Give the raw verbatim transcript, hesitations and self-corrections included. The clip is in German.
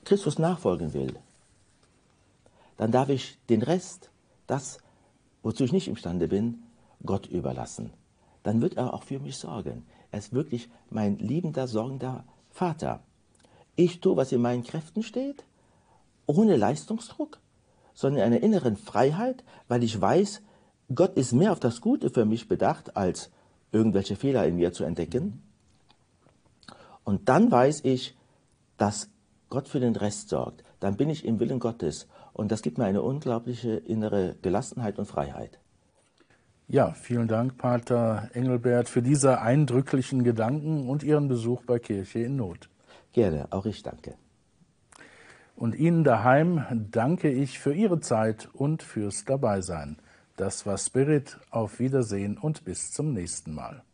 Christus nachfolgen will, dann darf ich den Rest, das, wozu ich nicht imstande bin, Gott überlassen. Dann wird er auch für mich sorgen. Er ist wirklich mein liebender, sorgender Vater. Ich tue, was in meinen Kräften steht, ohne Leistungsdruck, sondern in einer inneren Freiheit, weil ich weiß, Gott ist mehr auf das Gute für mich bedacht, als irgendwelche Fehler in mir zu entdecken. Und dann weiß ich, dass Gott für den Rest sorgt. Dann bin ich im Willen Gottes. Und das gibt mir eine unglaubliche innere Gelassenheit und Freiheit. Ja, vielen Dank, Pater Engelbert, für diese eindrücklichen Gedanken und Ihren Besuch bei Kirche in Not. Gerne, auch ich danke. Und Ihnen daheim danke ich für Ihre Zeit und fürs Dabeisein. Das war Spirit. Auf Wiedersehen und bis zum nächsten Mal.